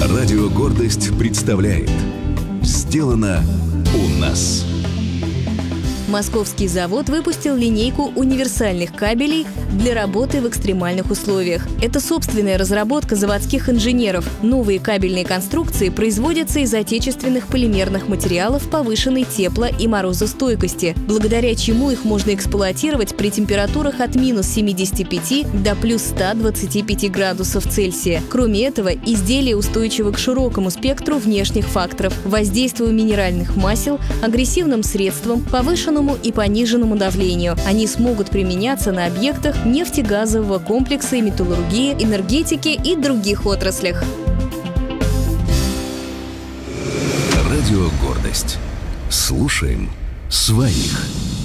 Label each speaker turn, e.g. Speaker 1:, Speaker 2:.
Speaker 1: Радио «Гордость» представляет «Сделано у нас».
Speaker 2: Московский завод выпустил линейку универсальных кабелей для работы в экстремальных условиях. Это собственная разработка заводских инженеров. Новые кабельные конструкции производятся из отечественных полимерных материалов повышенной тепло- и морозостойкости, благодаря чему их можно эксплуатировать при температурах от минус 75 до плюс 125 градусов Цельсия. Кроме этого, изделия устойчивы к широкому спектру внешних факторов, воздействию минеральных масел, агрессивным средствам, повышенному и пониженному давлению. Они смогут применяться на объектах нефтегазового комплекса и металлургии, энергетики и других отраслях.
Speaker 1: Радио «Гордость». Слушаем своих.